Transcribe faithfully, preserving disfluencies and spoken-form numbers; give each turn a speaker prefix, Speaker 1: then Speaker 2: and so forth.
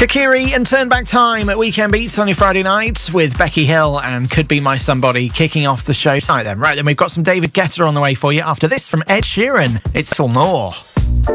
Speaker 1: Kakiri and Turn Back Time at Weekend Beats on your Friday night with Becky Hill and Could Be My Somebody kicking off the show tonight then. Right, then we've got some David Guetta on the way for you after this from Ed Sheeran. It's still more.